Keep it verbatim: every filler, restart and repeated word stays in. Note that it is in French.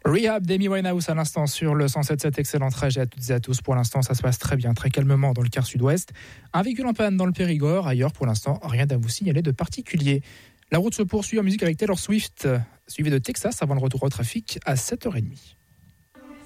Rehab d'Amy Winehouse à l'instant sur le cent sept sept. Excellent trajet à toutes et à tous. Pour l'instant, ça se passe très bien, très calmement dans le quart sud-ouest. Un véhicule en panne dans le Périgord. Ailleurs, pour l'instant, rien à vous signaler de particulier. La route se poursuit en musique avec Taylor Swift, suivi de Texas avant le retour au trafic à sept heures trente.